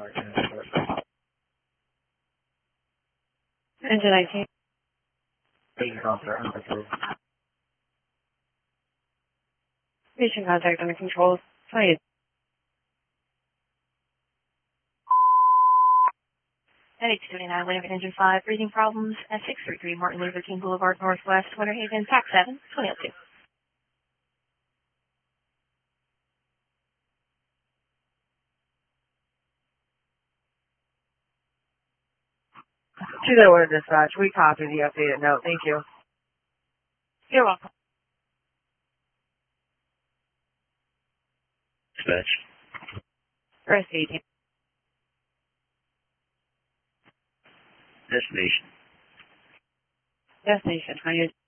Engine 19. Station contact under control. 28. At 829 Lincoln Engine 5, breathing problems at 633 Martin Luther King Boulevard, Northwest, Winter Haven, TAC 7, 2002. To that order dispatch, we copy the updated note. Thank you. You're welcome. Dispatch. Rest 18. Destination. Destination 28.